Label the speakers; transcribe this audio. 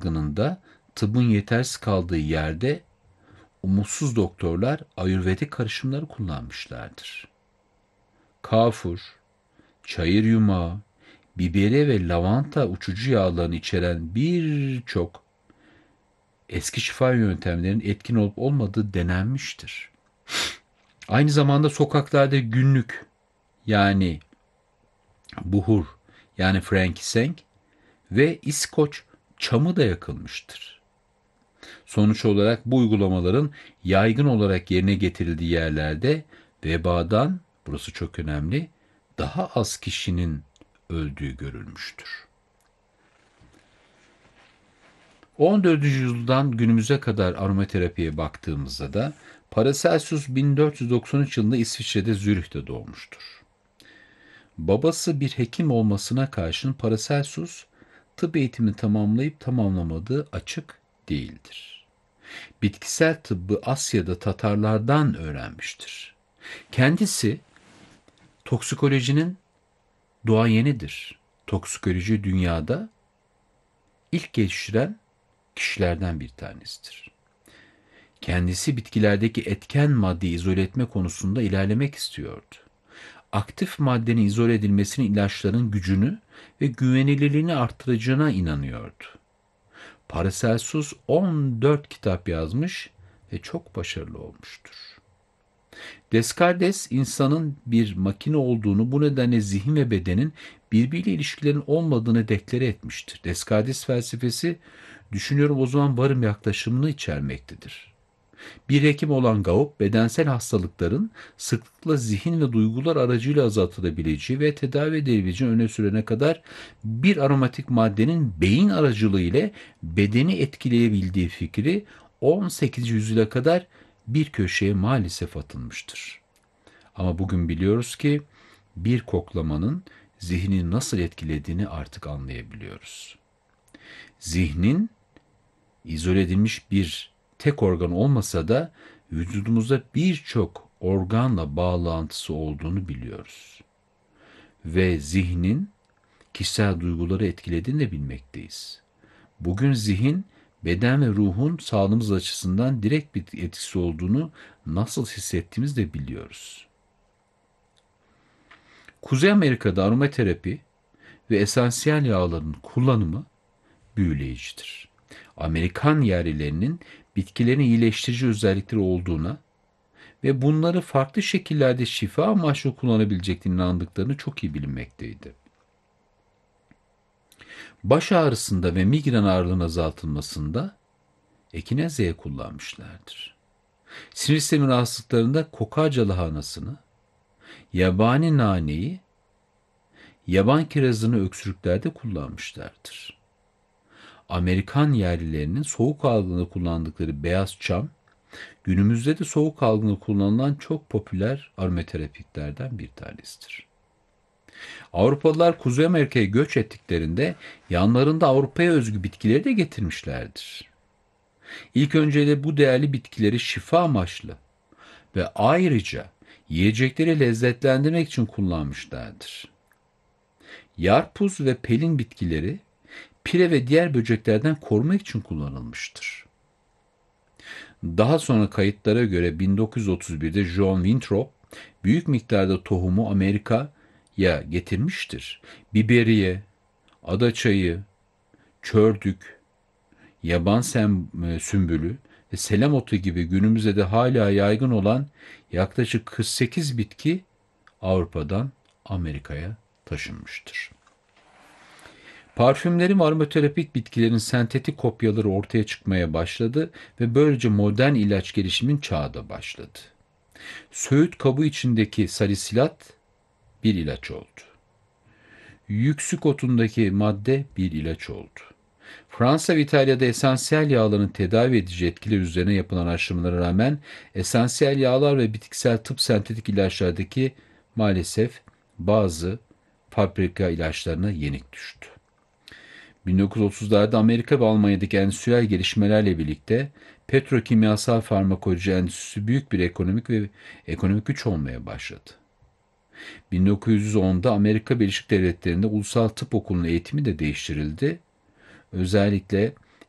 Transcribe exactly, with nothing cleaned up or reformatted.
Speaker 1: salgınında tıbbın yetersiz kaldığı yerde umutsuz doktorlar Ayurvedik karışımları kullanmışlardır. Kafur, çayır yumağı, biberiye ve lavanta uçucu yağlarını içeren birçok eski şifa yöntemlerinin etkin olup olmadığı denenmiştir. Aynı zamanda sokaklarda günlük yani buhur yani frankincense ve İskoç çamı da yakılmıştır. Sonuç olarak bu uygulamaların yaygın olarak yerine getirildiği yerlerde vebadan, burası çok önemli, daha az kişinin öldüğü görülmüştür. on dördüncü yüzyıldan günümüze kadar aromaterapiye baktığımızda da Paracelsus bin dört yüz doksan üç yılında İsviçre'de Zürih'te doğmuştur. Babası bir hekim olmasına karşın Paracelsus tıp eğitimini tamamlayıp tamamlamadığı açık değildir. Bitkisel tıbbı Asya'da Tatarlardan öğrenmiştir. Kendisi toksikolojinin duayenidir. Toksikoloji dünyada ilk geliştiren kişilerden bir tanesidir. Kendisi bitkilerdeki etken maddeyi izole etme konusunda ilerlemek istiyordu. Aktif maddenin izole edilmesinin ilaçların gücünü ve güvenilirliğini arttıracağına inanıyordu. Paracelsus on dört kitap yazmış ve çok başarılı olmuştur. Descartes insanın bir makine olduğunu, bu nedenle zihin ve bedenin birbiriyle ilişkilerin olmadığını deklare etmiştir. Descartes felsefesi düşünüyorum o zaman varım yaklaşımını içermektedir. Bir hekim olan Gaup, bedensel hastalıkların sıklıkla zihin ve duygular aracıyla azaltılabileceği ve tedavi edilebileceğini öne sürene kadar bir aromatik maddenin beyin aracılığı ile bedeni etkileyebildiği fikri on sekizinci yüzyıla kadar bir köşeye maalesef atılmıştır. Ama bugün biliyoruz ki bir koklamanın zihni nasıl etkilediğini artık anlayabiliyoruz. Zihnin izole edilmiş bir tek organ olmasa da vücudumuzda birçok organla bağlantısı olduğunu biliyoruz. Ve zihnin kişisel duyguları etkilediğini de bilmekteyiz. Bugün zihin, beden ve ruhun sağlığımız açısından direkt bir etkisi olduğunu nasıl hissettiğimizi de biliyoruz. Kuzey Amerika'da aromaterapi ve esansiyel yağların kullanımı büyüleyicidir. Amerikan yerlilerinin bitkilerin iyileştirici özellikleri olduğuna ve bunları farklı şekillerde şifa amaçlı kullanabileceklerine inandıklarını çok iyi bilinmekteydi. Baş ağrısında ve migren ağrılığının azaltılmasında ekinezya kullanmışlardır. Sinir sistemi rahatsızlıklarında kokarca lahanasını, yabani naneyi, yaban kirazını öksürüklerde kullanmışlardır. Amerikan yerlilerinin soğuk algınlığında kullandıkları beyaz çam, günümüzde de soğuk algınlığında kullanılan çok popüler aromaterapiklerden bir tanesidir. Avrupalılar Kuzey Amerika'ya göç ettiklerinde yanlarında Avrupa'ya özgü bitkileri de getirmişlerdir. İlk önce de bu değerli bitkileri şifa amaçlı ve ayrıca yiyecekleri lezzetlendirmek için kullanmışlardır. Yarpuz ve pelin bitkileri pire ve diğer böceklerden korumak için kullanılmıştır. Daha sonra kayıtlara göre bin dokuz yüz otuz birde John Winthrop büyük miktarda tohumu Amerika'ya getirmiştir. Biberiye, adaçayı, çördük, yaban sem, e, sümbülü ve selam otu gibi günümüzde de hala yaygın olan yaklaşık kırk sekiz bitki Avrupa'dan Amerika'ya taşınmıştır. Parfümlerin ve aromaterapik bitkilerin sentetik kopyaları ortaya çıkmaya başladı ve böylece modern ilaç gelişimin çağı da başladı. Söğüt kabuğu içindeki salisilat bir ilaç oldu. Yüksük otundaki madde bir ilaç oldu. Fransa ve İtalya'da esansiyel yağların tedavi edici etkileri üzerine yapılan araştırmalara rağmen esansiyel yağlar ve bitkisel tıp sentetik ilaçlardaki maalesef bazı fabrika ilaçlarına yenik düştü. bin dokuz yüz otuzlarda Amerika ve Almanya'daki endüstriyel gelişmelerle birlikte petrokimyasal farmakoloji endüstrisi büyük bir ekonomik ve ekonomik güç olmaya başladı. bin dokuz yüz onda Amerika Birleşik Devletleri'nde Ulusal Tıp Okulu'nun eğitimi de değiştirildi. Özellikle